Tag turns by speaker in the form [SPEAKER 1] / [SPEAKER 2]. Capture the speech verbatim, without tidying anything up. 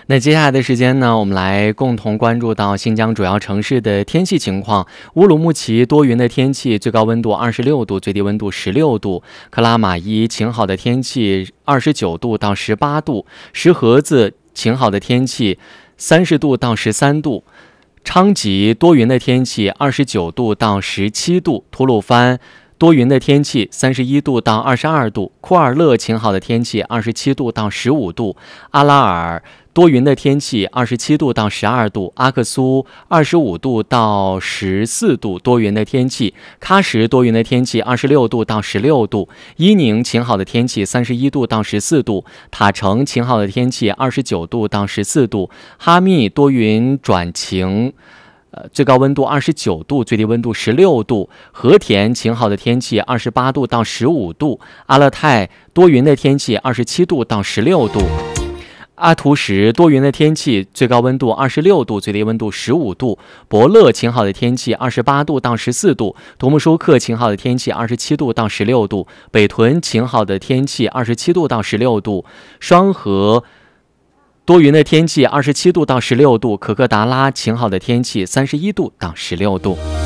[SPEAKER 1] 那接下来的时间呢，我们来共同关注到新疆主要城市的天气情况。乌鲁木齐多云的天气，最高温度二十六度，最低温度十六度；克拉玛依晴好的天气，二十九度到十八度；石河子晴好的天气，三十度到十三度；昌吉多云的天气，二十九度到十七度；吐鲁番多云的天气，三十一度到二十二度；库尔勒晴好的天气，二十七度到十五度；阿拉尔多云的天气，二十七度到十二度；阿克苏二十五度到十四度，多云的天气；喀什多云的天气，二十六度到十六度；伊宁晴好的天气，三十一度到十四度；塔城晴好的天气，二十九度到十四度；哈密多云转晴。呃，最高温度二十九度，最低温度十六度；和田晴好的天气，二十八度到十五度；阿勒泰多云的天气，二十七度到十六度；阿图什多云的天气，最高温度二十六度，最低温度十五度；博勒晴好的天气，二十八度到十四度；图木舒克晴好的天气，二十七度到十六度；北屯晴好的天气，二十七度到十六度；双河多云的天气，二十七度到十六度；可可达拉晴好的天气，三十一度到十六度。